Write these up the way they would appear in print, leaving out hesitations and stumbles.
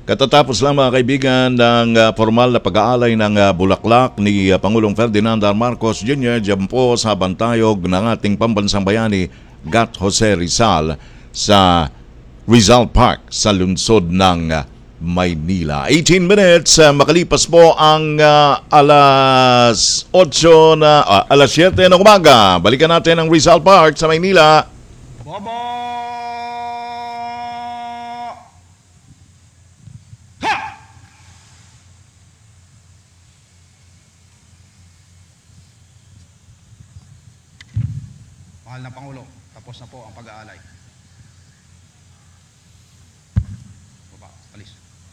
Katatapos lang mga kaibigan ng formal na pag-aalay ng bulaklak ni Pangulong Ferdinand R. Marcos Jr. dyan po sa bantayog ng ating pambansang bayani Gat Jose Rizal sa Rizal Park sa lungsod ng Maynila. 18 minutes makalipas po ang alas 7 ng umaga. Balikan natin ang Rizal Park sa Maynila. Bobo! Mahal na Pangulo, tapos na po ang pag-aalay. Baba, alis.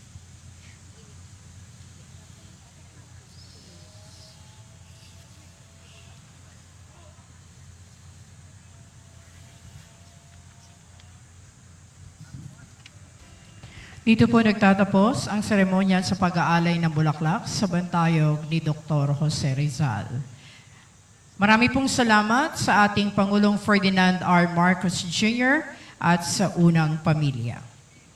Dito po nagtatapos ang seremonya sa pag-aalay ng bulaklak sa bantayog ni Dr. Jose Rizal. Marami pong salamat sa ating Pangulong Ferdinand R. Marcos Jr. at sa unang pamilya.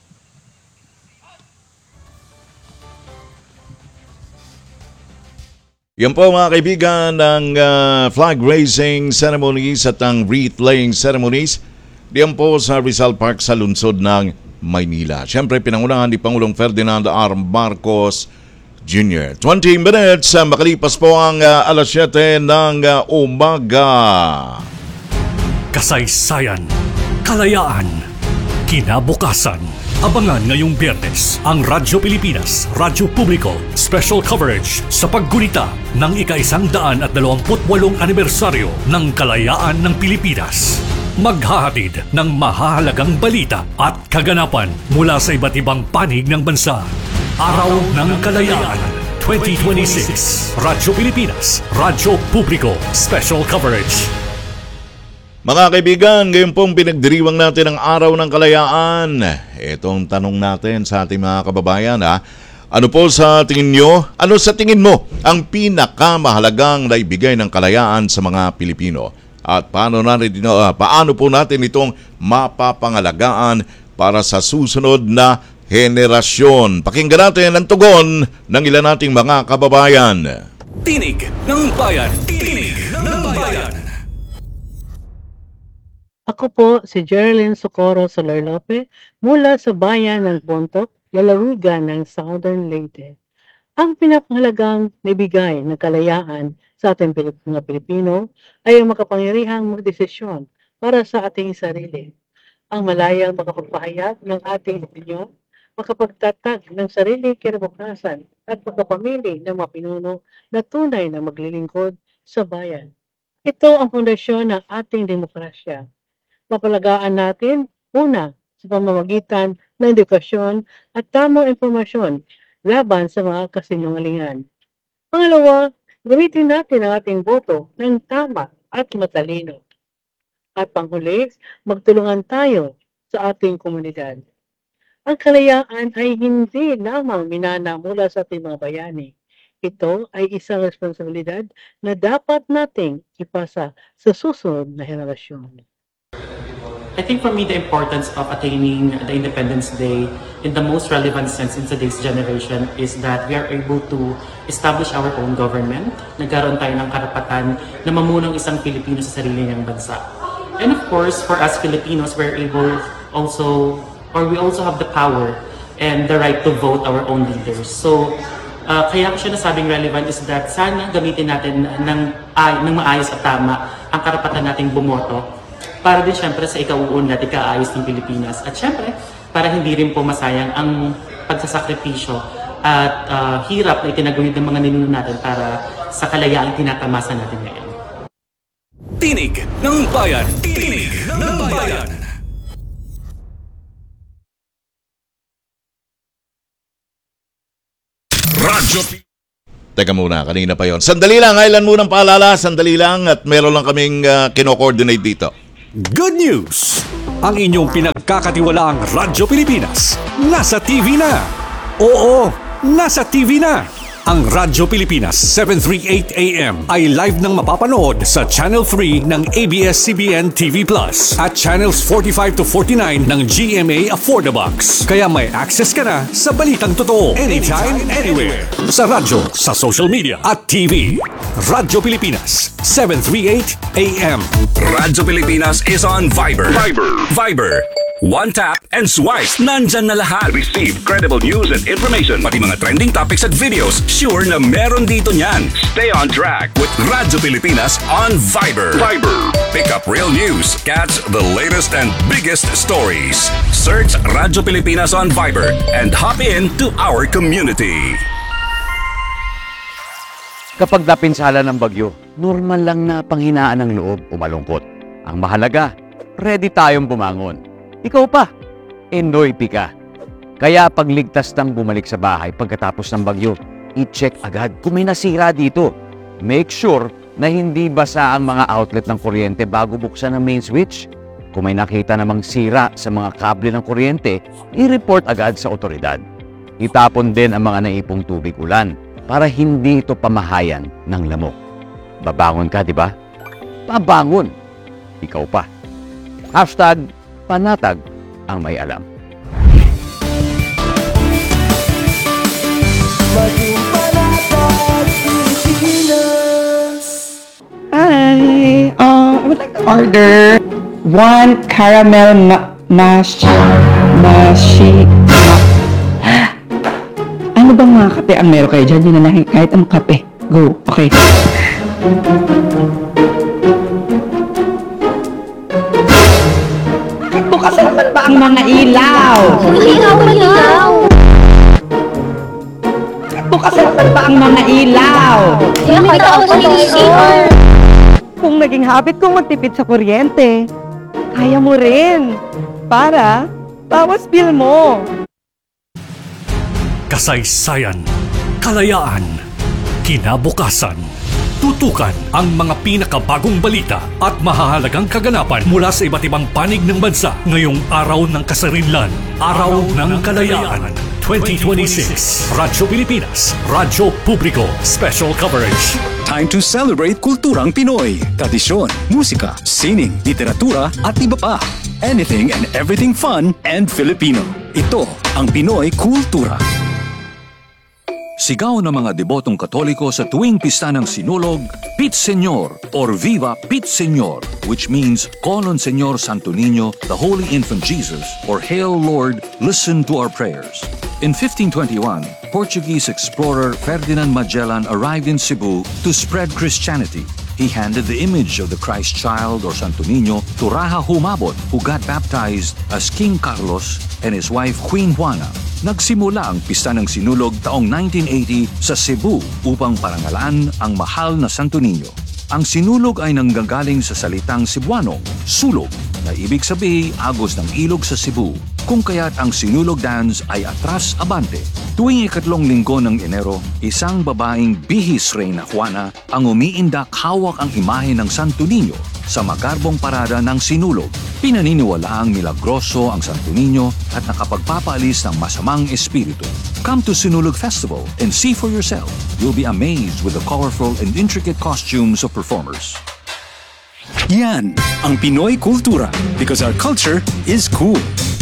Yan po mga kaibigan ng flag raising ceremonies at ang wreath laying ceremonies diyan po sa Rizal Park sa lungsod ng Maynila. Siyempre pinangunahan ni Pangulong Ferdinand R. Marcos Jr. 20 minutes makalipas po ang alas 7 ng umaga. Kasaysayan, kalayaan, kinabukasan. Abangan ngayong Biyernes ang Radyo Pilipinas, Radyo Publiko, special coverage sa paggunita ng ika-128 anibersaryo ng Kalayaan ng Pilipinas. Maghahatid ng mahahalagang balita at kaganapan mula sa iba't ibang panig ng bansa. Araw ng Kalayaan 2026. Radyo Pilipinas, Radyo Publiko, special coverage. Mga kaibigan, ngayon pong pinagdiriwang natin ang Araw ng Kalayaan. Itong tanong natin sa ating mga kababayan, ano po sa tingin nyo? Ano sa tingin mo ang pinakamahalagang naibigay ng kalayaan sa mga Pilipino? At paano po natin itong mapapangalagaan para sa susunod na henerasyon? Pakinggan natin ang tugon ng ilan nating mga kababayan. Tinig ng Bayan. Tinig ng Bayan. Ako po si Geraldine Socorro Solar Lope mula sa bayan ng Bontoc, lalawigan ng Southern Leyte. Ang pinakahalagang naibigay ng kalayaan sa ating mga Pilipino ay ang makapangyarihang magdesisyon para sa ating sarili. Ang malayang makapagpahayag ng ating opinyon, makapagtatag ng sarili kinabukasan at makapamili ng mga pinuno na tunay na maglilingkod sa bayan. Ito ang pundasyon ng ating demokrasya. Mapalagaan natin, una, sa pamamagitan ng edukasyon at tamang impormasyon laban sa mga kasinungalingan. Pangalawa, gamitin natin ang ating boto ng tama at matalino. At panghuli, magtulungan tayo sa ating komunidad. Ang kalayaan ay hindi lamang minana mula sa ating mga bayani. Ito ay isang responsibilidad na dapat nating ipasa sa susunod na henerasyon. I think for me, the importance of attaining the Independence Day in the most relevant sense in today's generation is that we are able to establish our own government. Nagkaroon tayo ng karapatan na mamunang isang Pilipino sa sarili niyang bansa. And of course, for us Filipinos, we also have the power and the right to vote our own leaders. So, kaya ko siya nasabing relevant is that sana gamitin natin ng maayos at tama ang karapatan nating bumoto para din syempre sa ikauunlad at ikaayos ng Pilipinas. At syempre, para hindi rin po masayang ang pagsasakripisyo at hirap na itinaguyod ng mga ninuno natin para sa kalayaang tinatamasa natin ngayon. Tinig ng Bayan. Tinig ng Bayan. Radyo. Teka muna, kanina pa yon. Sandali lang, kailan munang paalala, sandali lang at meron lang kaming kino-coordinate dito. Good news! Ang inyong pinagkakatiwalaang Radyo Pilipinas nasa TV na. Oo, nasa TV na. Ang Radyo Pilipinas 738 AM ay live nang mapapanood sa Channel 3 ng ABS-CBN TV Plus at Channels 45 to 49 ng GMA Affordabox. Kaya may access ka na sa balitang totoo anytime, anywhere. Sa radyo, sa social media at TV. Radyo Pilipinas 738 AM. Radyo Pilipinas is on Viber. Viber. One tap and swipe. Nandyan na lahat. Receive credible news and information. Pati mga trending topics at videos. Sure na meron dito niyan. Stay on track with Radyo Pilipinas on Viber. Pick up real news. Catch the latest and biggest stories. Search Radyo Pilipinas on Viber and hop in to our community. Kapag napinsala ng bagyo, normal lang na panghinaan ng loob o malungkot. Ang mahalaga, ready tayong bumangon. Ikaw pa, Enoy Pika. Kaya pagligtas ng bumalik sa bahay pagkatapos ng bagyo, i-check agad kung may nasira dito. Make sure na hindi basa ang mga outlet ng kuryente bago buksan ang main switch. Kung may nakita namang sira sa mga kable ng kuryente, i-report agad sa otoridad. Itapon din ang mga naipong tubig ulan para hindi ito pamahayan ng lamok. Babangon ka, di ba? Babangon. Ikaw pa. #panatag ang may alam. Hi, I would like to order one caramel Ano bang mga kape ang meron kayo dyan? Yun na lang, kahit anong kape. Go, okay. Bukas naman ba ang mga ilaw? Ilaw! Bukas naman ba ang mga ilaw? Kung naging habit kong magtipid sa kuryente, kaya mo rin. Para bawas bill mo. Kasaysayan, kalayaan, kinabukasan. Tutukan ang mga pinakabagong balita at mahahalagang kaganapan mula sa iba't ibang panig ng bansa ngayong araw ng kasarinlan, Araw ng Kalayaan 2026. Radyo Pilipinas, Radyo Publiko, Special Coverage. Time to celebrate kulturang Pinoy. Tradisyon, musika, sining, literatura at iba pa. Anything and everything fun and Filipino. Ito ang Pinoy Kultura. Sigaw ng mga debotong Katoliko sa tuwing pista ng Sinulog, Pit Señor or Viva Pit Señor, which means Call on Señor Santo Niño, the Holy Infant Jesus, or Hail Lord, listen to our prayers. In 1521, Portuguese explorer Ferdinand Magellan arrived in Cebu to spread Christianity. He handed the image of the Christ child or Santo Niño to Raja Humabon, who got baptized as King Carlos and his wife Queen Juana. Nagsimula ang pista ng Sinulog taong 1980 sa Cebu upang parangalan ang mahal na Santo Niño. Ang Sinulog ay nanggagaling sa salitang Cebuanong, sulog, na ibig sabihin agos ng ilog sa Cebu, kung kaya't ang Sinulog dance ay atras abante. Tuwing ikatlong linggo ng Enero, isang babaeng bihis Reyna Juana ang umiindak hawak ang imahe ng Santo Niño sa magarbong parada ng Sinulog. Pinaniniwalaang milagroso ang Santo Niño at nakapagpapaalis ng masamang espiritu. Come to Sinulog Festival and see for yourself. You'll be amazed with the colorful and intricate costumes of performers. Yan ang Pinoy Kultura, because our culture is cool.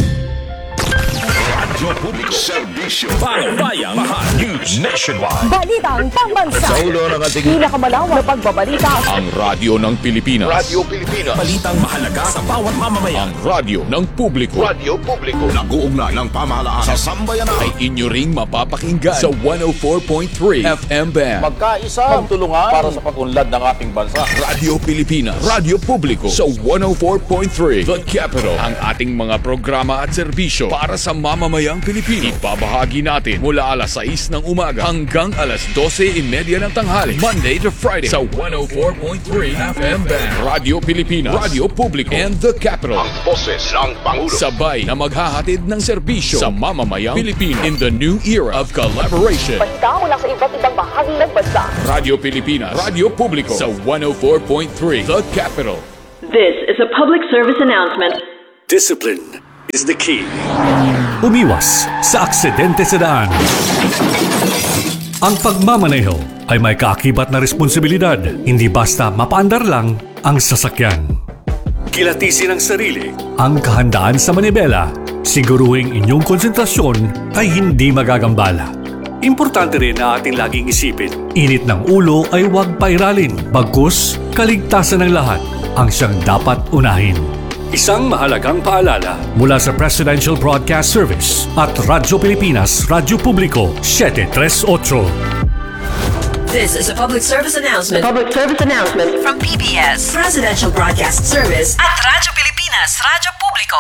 Bayang News Nationwide. Balitang pambansa. Sa ulo ng ating Pinakamalawak na pagbabalita. ang radyo ng Pilipinas. Balitang mahalaga sa bawat mamamayan. Ang radyo ng publiko. Nag-uugnay ng pamahalaan sa sambayanan. Ay inyo ring mapapakinggan sa 104.3 FM band. Magkaisa, magtulungan para sa pag-unlad ng ating bansa. Radyo Pilipinas, Radyo Publiko sa 104.3 The Capital. Ang ating mga programa at serbisyo para sa mamamayang Pilipino. Ibabahagi natin mula alas 6 ng umaga hanggang alas 12:30 ng tanghali. Monday to Friday sa 104.3 FM band. Radyo Pilipinas, Radyo Publiko, and The Capital. Ang boses ng Pangulo. Sabay na maghahatid ng serbisyo sa mamamayang Pilipino in the new era of collaboration. Balita mula sa iba't ibang bahagi ng bansa. Radyo Pilipinas, Radyo Publiko sa 104.3 The Capital. This is a public service announcement. Discipline is the key. Umiwas sa aksidente sa daan. Ang pagmamaneho ay may kaakibat na responsibilidad, hindi basta mapaandar lang ang sasakyan. Kilatisin ang sarili, ang kahandaan sa manibela, siguruhing inyong konsentrasyon ay hindi magagambala. Importante rin na ating laging isipin, init ng ulo ay huwag pairalin, bagkus kaligtasan ng lahat ang siyang dapat unahin. Isang mahalagang paalala mula sa Presidential Broadcast Service at Radyo Pilipinas, Radyo Publiko, 738. This is a public service announcement From PBS, Presidential Broadcast Service at Radyo Pilipinas, Radyo Publiko,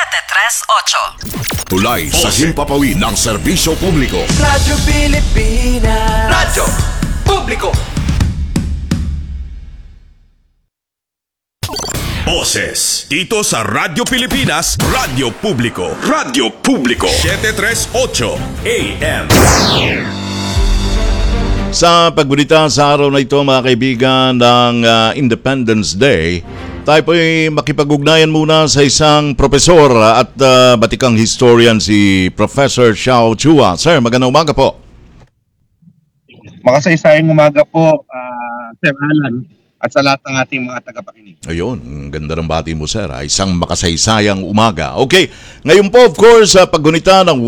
738. Tulay sa himpapawid ng serbisyo publiko. Radyo Pilipinas. Radyo Publiko. Boses dito sa Radyo Pilipinas, Radyo Publiko. Radyo Publiko 738 AM. Sa pagbulita sa araw na ito mga kaibigan ng Independence Day, tayo po'y makipag-ugnayan muna sa isang profesor at batikang historian si Professor Xiao Chua. Sir, magandang umaga po. Makasaysayang umaga po, Sir Alan, at sa lahat ng ating mga tagapakinig. Ayun, ang ganda ng bati mo sir. Isang makasaysayang umaga. Okay, ngayon po of course, paggunita ng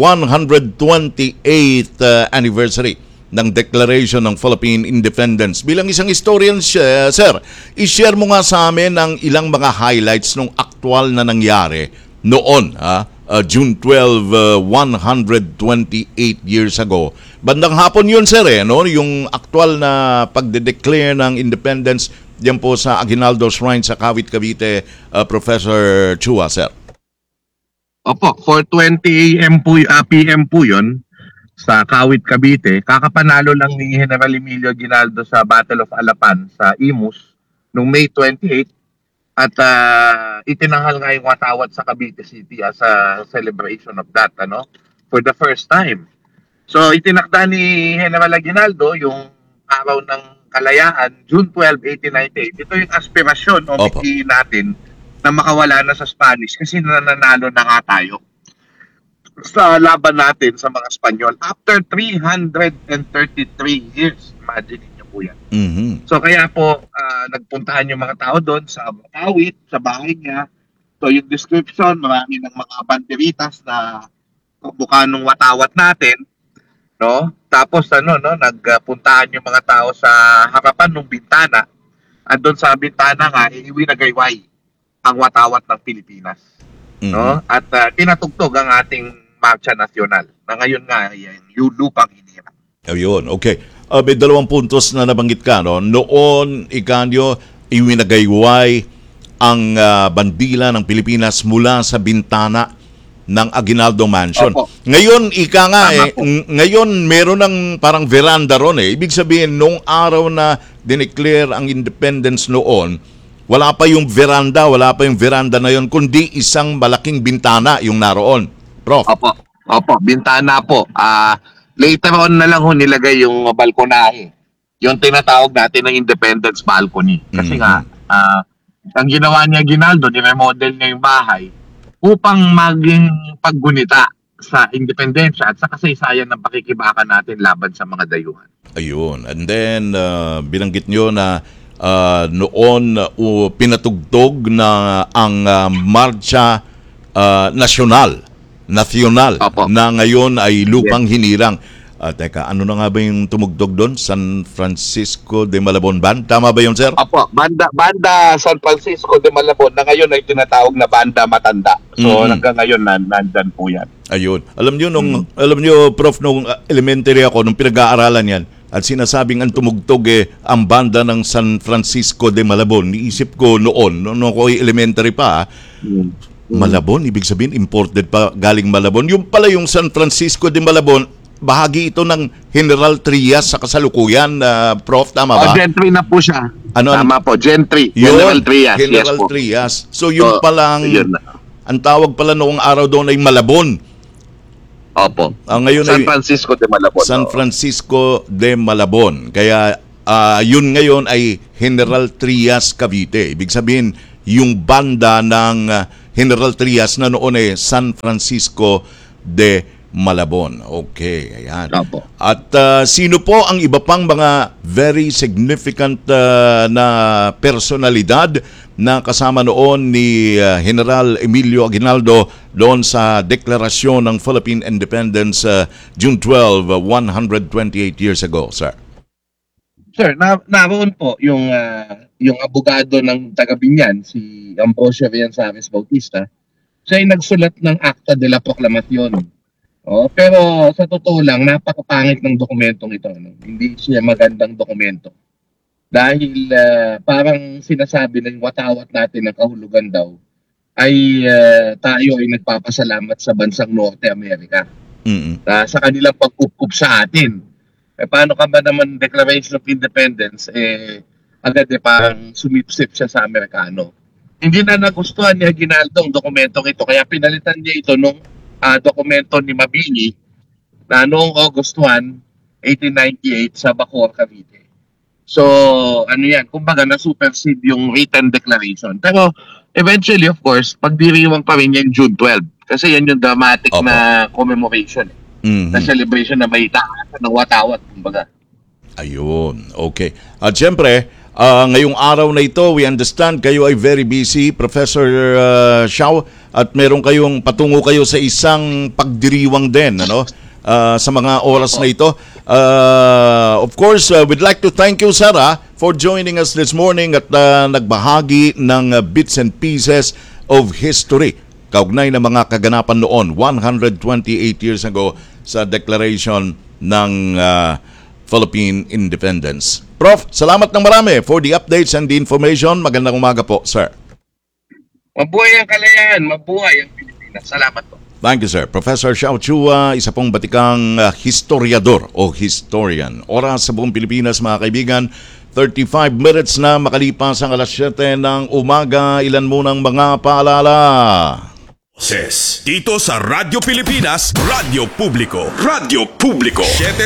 128th anniversary ng Declaration ng Philippine Independence. Bilang isang historian, sir, i-share mo nga sa amin ang ilang mga highlights ng aktual na nangyari noon, June 12, 128 years ago. Bandang hapon yun, sir, no? Yung aktual na pagde-declare ng independence diyan po sa Aguinaldo Shrine sa Kawit, Cavite, Professor Chua, sir. Opo, 4:20 PM po yun sa Kawit, Cavite. Kakapanalo lang ni General Emilio Aguinaldo sa Battle of Alapan sa Imus noong May 28 at itinanghal nga yung watawat sa Cavite City as a celebration of that, for the first time. So itinakda ni General Aguinaldo yung araw ng Kalayaan, June 12, 1898. Ito yung aspirasyon o miki natin na makawala na sa Spanish kasi nananalo na nga tayo sa laban natin sa mga Espanyol after 333 years. Imagine niyo po yan. Mm-hmm. So kaya po nagpuntahan yung mga tao doon sa Kawit, sa bahay niya. So yung description, marami ng mga banderitas na buka nung watawat natin, no? Tapos nagpuntahan yung mga tao sa harapan ng bintana. At doon sa bintana nga iwinagayway ang watawat ng Pilipinas. Mm-hmm. No? At tinatugtog ang ating marcha nasyonal na ngayon nga yung lupang hinirang. Ayun, okay. May dalawang puntos na nabanggit ka, no? Noon, ikanyo, iwinagayway ang bandila ng Pilipinas mula sa bintana ng Aguinaldo Mansion. Opo. Ngayon, ngayon meron ng parang veranda ron eh. Ibig sabihin, nung araw na dineclare ang independence noon, wala pa yung veranda na yon, kundi isang malaking bintana yung naroon. Prof. Opo, bintana po. Later on na lang nilagay yung balkonahe. Yung tinatawag natin ng Independence Balcony. Kasi ang ginawa niya Aguinaldo, ni-remodel niya yung bahay upang maging paggunita sa independensya at sa kasaysayan ng pakikibaka natin laban sa mga dayuhan. Ayun. And then, binanggit nyo na noon pinatugtog na ang marcha nasyonal na ngayon ay lupang hinirang. Teka, ano na nga ba yung tumugtog doon? San Francisco de Malabon Band? Tama ba yun, sir? Apo, banda San Francisco de Malabon na ngayon ay tinatawag na Banda Matanda. So hanggang ngayon nandyan po yan. Ayun. Alam niyo, Prof, nung elementary ako, nung pinag-aaralan yan, at sinasabing ang tumugtog ang banda ng San Francisco de Malabon. Niisip ko noon ako elementary pa, Malabon, ibig sabihin imported pa galing Malabon. Yung pala yung San Francisco de Malabon, bahagi ito ng General Trias sa kasalukuyan, Prof, tama ba? Gentry na po siya. Tama po, Gentry. General Trias. General Trias. So yung palang, ang tawag pala noong araw doon ay Malabon. Opo. Ngayon San Francisco de Malabon. San Francisco de Malabon. Kaya yun ngayon ay General Trias Cavite. Ibig sabihin, yung banda ng General Trias na noon ay San Francisco de Malabon. Okay, ayan. Opo. At sino po ang iba pang mga very significant na personalidad na kasama noon ni General Emilio Aguinaldo doon sa deklarasyon ng Philippine Independence June 12, 128 years ago, sir? Sir, naroon po yung abogado ng taga-Binyan, si Ambrosio Villasares Bautista. Siya ay nagsulat ng Acta de la Proclamación. Pero sa totoo lang, napakapangit ng dokumentong ito. Hindi siya magandang dokumento. Dahil parang sinasabi ng watawat natin ng kahulugan daw, ay tayo ay nagpapasalamat sa bansang Norte America. Sa kanilang pagkukup sa atin. Paano ka ba naman Declaration of Independence, agad parang sumipsip siya sa Amerikano. Hindi na nagustuhan ni Aguinaldo ang dokumentong ito, kaya pinalitan niya ito nung dokumento ni Mabini na noong August 1, 1898 sa Bacoor, Cavite. So, yan, kumbaga na-supersede yung written declaration. Pero eventually, of course, pagdiriwang pa rin yan June 12. Kasi yan yung dramatic na commemoration. Na celebration na may taas ng watawat, kumbaga. Ayun, okay. At syempre, ngayong araw na ito, we understand kayo ay very busy, Professor Xiao, at patungo kayo sa isang pagdiriwang din, sa mga oras na ito. Of course, we'd like to thank you, Sarah, for joining us this morning at nagbahagi ng bits and pieces of history kaugnay ng mga kaganapan noon 128 years ago sa declaration ng Philippine Independence. Prof, salamat ng marami for the updates and the information. Magandang umaga po, sir. Mabuhay ang kalayaan, mabuhay ang Pilipinas. Salamat po. Thank you, sir. Professor Xiao Chua, isa pong batikang historiador o historian. Oras sa buong Pilipinas, mga kaibigan, 35 minutes na makalipas ang alas 7 ng umaga. Ilan munang mga paalala. Boses dito sa Radyo Pilipinas, Radyo Publiko. Radyo Publiko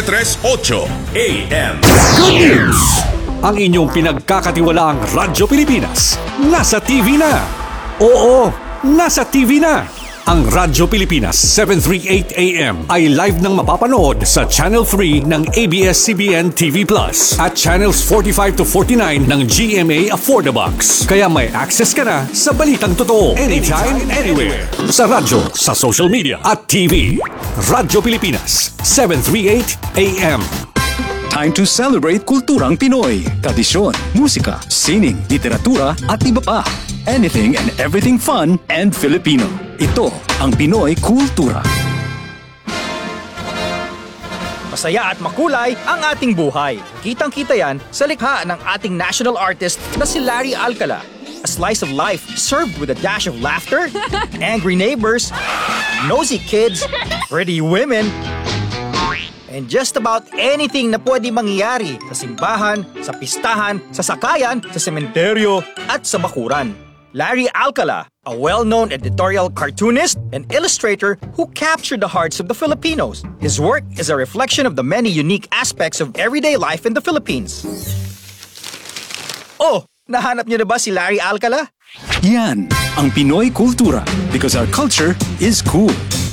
738 AM. Good news! Ang inyong pinagkakatiwalaang Radyo Pilipinas nasa TV na. Oo, nasa TV na. Ang Radyo Pilipinas 738 AM ay live nang mapapanood sa Channel 3 ng ABS-CBN TV Plus at Channels 45 to 49 ng GMA Affordabox. Kaya may access ka na sa balitang totoo anytime, anywhere. Sa radyo, sa social media at TV. Radyo Pilipinas 738 AM. Time to celebrate kulturang Pinoy, tradisyon, musika, sining, literatura at iba pa. Anything and everything fun and Filipino. Ito ang Pinoy Kultura. Masaya at makulay ang ating buhay. Kitang-kita yan sa likha ng ating national artist na si Larry Alcala. A slice of life served with a dash of laughter, angry neighbors, nosy kids, pretty women, and just about anything na pwede mangyari sa simbahan, sa pistahan, sa sakayan, sa sementeryo, at sa bakuran. Larry Alcala, a well-known editorial cartoonist and illustrator who captured the hearts of the Filipinos. His work is a reflection of the many unique aspects of everyday life in the Philippines. Oh, nahanap niyo na ba si Larry Alcala? Yan ang Pinoy Kultura because our culture is cool.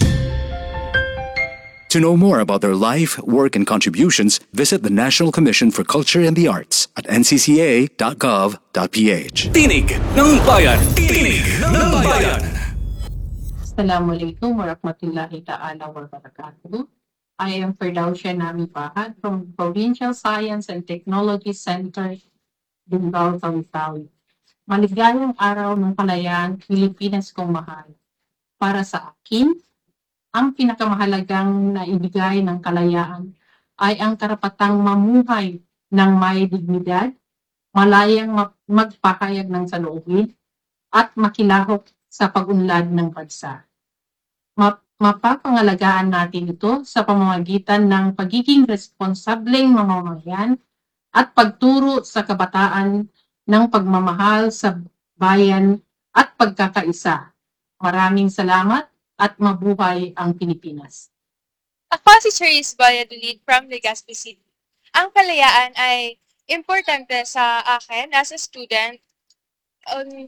To know more about their life, work, and contributions, visit the National Commission for Culture and the Arts at ncca.gov.ph. Tinig ng Bayan! Tinig ng Bayan! Assalamualaikum warahmatullahi ta'ala wabarakatuh. I am Firdausia Nami Fahad from Provincial Science and Technology Center, Dungaw, Tawi-Tawi. Maligayang araw ng kalayaan, Pilipinas kong mahal. Para sa akin, ang pinakamahalagang naibigay ng kalayaan ay ang karapatang mamuhay ng may dignidad, malayang magpakayag ng saloobin, at makilahok sa pag-unlad ng bansa. Mapapangalagaan natin ito sa pamamagitan ng pagiging responsableng mamamayan at pagturo sa kabataan ng pagmamahal sa bayan at pagkakaisa. Maraming salamat at mabuhay ang Pilipinas. Ako si Cherise Valladolid from Legazpi City. Ang kalayaan ay importante sa akin as a student,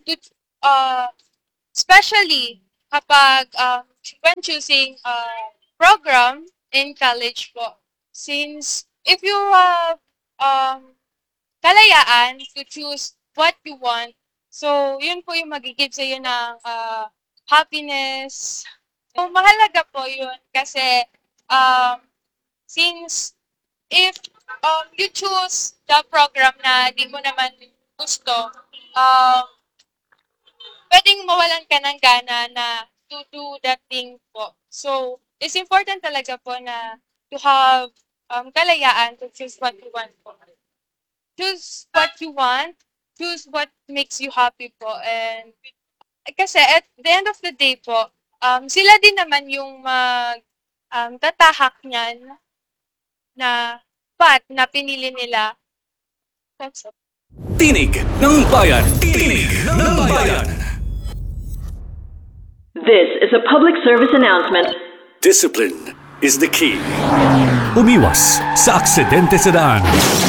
especially kapag when choosing program in college po. Since if you have kalayaan to choose what you want, so yun po yung magigib sa iyo ng happiness. So, mahalaga po yun kasi since if you choose the program na di mo naman gusto, pwedeng mawalan ka ng gana na to do that thing po. So, it's important talaga po na to have kalayaan to choose what you want po. Choose what you want, choose what makes you happy po. And kasi at the end of the day po, sila din naman yung tatahak niyan na path na pinili nila. That's it. Tinig ng Bayan. Tinig ng Bayan. This is a public service announcement. Discipline is the key. Umiwas sa aksidente sa daan.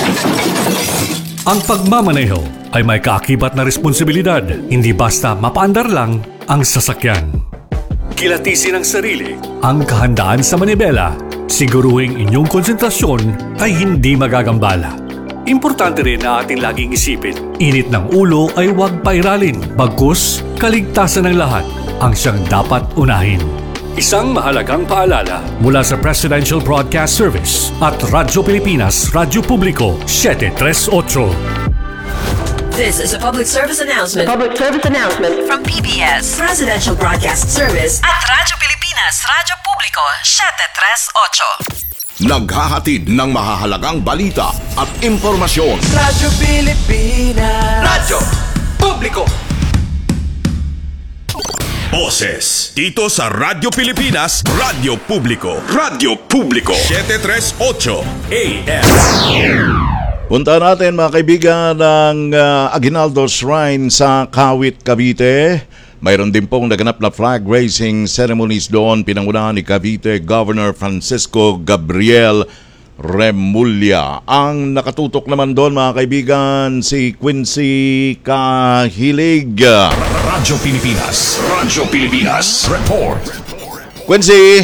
Ang pagmamaneho ay may kaakibat na responsibilidad. Hindi basta mapaandar lang ang sasakyan. Kilatisin ang sarili, ang kahandaan sa manibela. Siguruhing inyong konsentrasyon ay hindi magagambala. Importante rin na ating laging isipin, init ng ulo ay huwag pairalin. Bagkus, kaligtasan ng lahat ang siyang dapat unahin. Isang mahalagang paalala mula sa Presidential Broadcast Service at Radyo Pilipinas, Radyo Publiko, 738. This is a public service announcement. Public service announcement from PBS, Presidential Broadcast Service at Radyo Pilipinas, Radyo Publiko, 738. Naghahatid ng mahahalagang balita at impormasyon. Radyo Pilipinas. Radyo Publiko. Boses dito sa Radyo Pilipinas, Radyo Publiko. Radyo Publiko 738 AM. Punta natin mga kaibigan ng Aguinaldo Shrine sa Kawit, Cavite. Mayroon din pong naganap na flag raising ceremonies doon, pinangunahan ni Cavite Governor Francisco Gabriel Remulla. Ang nakatutok naman doon mga kaibigan, si Quincy Kahilig. Radyo Pilipinas, Radyo Pilipinas, report. Quincy!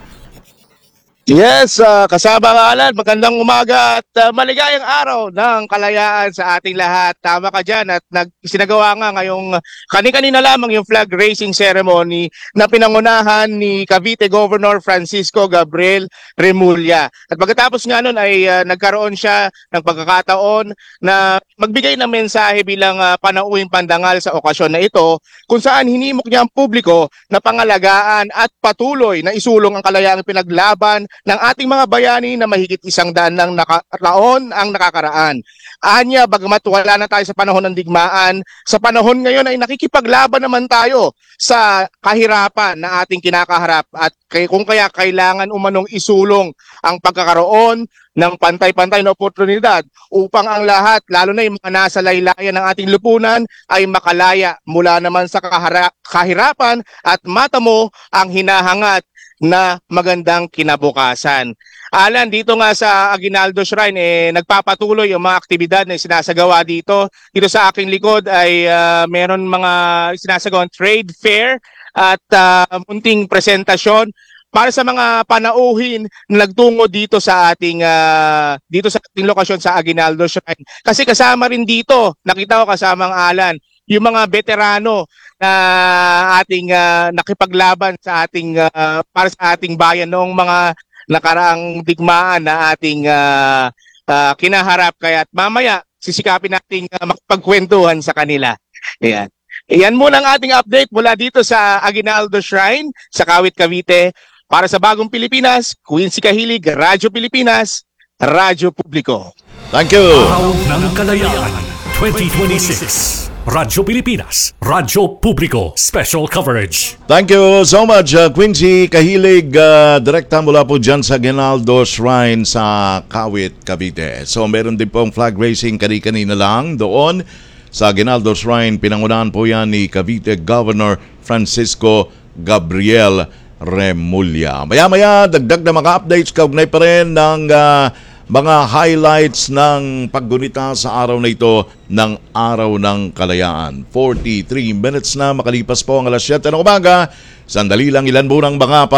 Yes, kasama nga Alan, magandang umaga at maligayang araw ng kalayaan sa ating lahat. Tama ka dyan at sinagawa nga ngayong kani-kanina lamang yung flag raising ceremony na pinangunahan ni Cavite Governor Francisco Gabriel Remulla. At pagkatapos nga nun ay nagkaroon siya ng pagkakataon na magbigay ng mensahe bilang panauwing pandangal sa okasyon na ito, kung saan hinimok niya ang publiko na pangalagaan at patuloy na isulong ang kalayaang pinaglaban ng ating mga bayani na mahigit 100 ng taon ang nakakaraan. Anya, bagamat wala na tayo sa panahon ng digmaan, sa panahon ngayon ay nakikipaglaban naman tayo sa kahirapan na ating kinakaharap at kung kaya kailangan umanong isulong ang pagkakaroon ng pantay-pantay na oportunidad upang ang lahat, lalo na yung mga nasa laylayan ng ating lipunan, ay makalaya mula naman sa kahirapan at matamo ang hinahangat na magandang kinabukasan. Alan, dito nga sa Aguinaldo Shrine, nagpapatuloy yung mga aktibidad na sinasagawa dito. Dito sa aking likod ay meron mga sinasagawang trade fair at munting presentasyon para sa mga panauhin na nagtungo dito sa ating lokasyon sa Aguinaldo Shrine. Kasi kasama rin dito, nakita ko kasamang Alan, yung mga veterano na ating nakipaglaban sa ating para sa ating bayan noong mga nakaraang digmaan na ating kinaharap. Kaya mamaya sisikapin nating makipagkwentuhan sa kanila. Ayan. Iyan muna ang ating update mula dito sa Aguinaldo Shrine sa Kawit, Cavite. Para sa Bagong Pilipinas, Quincy Kahilig, Radyo Pilipinas, Radyo Publiko. Thank you. Araw ng Kalayaan 2026. Radyo Pilipinas, Radyo Publiko, special coverage. Thank you so much, Quincy Kahilig, direkta mula po dyan sa Aguinaldo Shrine sa Kawit, Cavite. So meron din pong flag raising kanina lang doon sa Aguinaldo Shrine. Pinangunahan po yan ni Cavite Governor Francisco Gabriel Remulla. Maya-maya, dagdag na mga updates, kaugnay pa rin ng mga highlights ng paggunita sa araw na ito ng Araw ng Kalayaan. 43 minutes na makalipas po ang alas 7 ng umaga. Sandali lang, ilan po ng mga